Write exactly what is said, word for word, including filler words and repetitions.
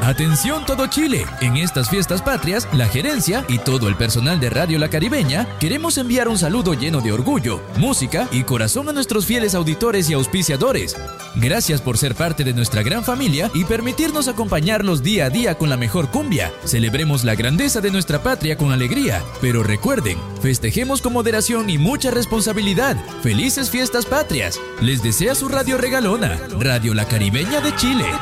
Atención todo Chile, en estas fiestas patrias, la gerencia y todo el personal de Radio La Caribeña queremos enviar un saludo lleno de orgullo, música y corazón a nuestros fieles auditores y auspiciadores. Gracias por ser parte de nuestra gran familia y permitirnos acompañarlos día a día con la mejor cumbia. Celebremos la grandeza de nuestra patria con alegría, pero recuerden, festejemos con moderación y mucha responsabilidad. ¡Felices fiestas patrias! Les desea su radio regalona, Radio La Caribeña de Chile.